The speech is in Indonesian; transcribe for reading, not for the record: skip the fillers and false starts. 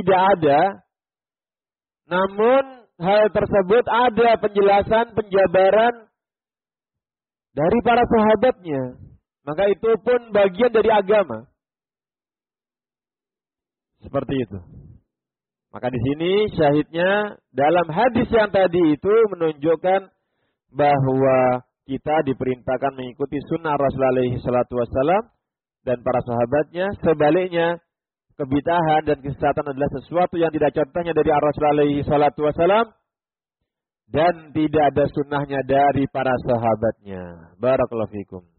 tidak ada, namun hal tersebut ada penjelasan, penjabaran dari para sahabatnya, maka itu pun bagian dari agama. Seperti itu. Maka di sini syahidnya dalam hadis yang tadi itu menunjukkan bahwa kita diperintahkan mengikuti sunnah Rasulullah SAW dan para sahabatnya. Sebaliknya, kebid'ahan dan kesesatan adalah sesuatu yang tidak contohnya dari Rasulullah SAW dan tidak ada sunnahnya dari para sahabatnya. Barakallahu fikum.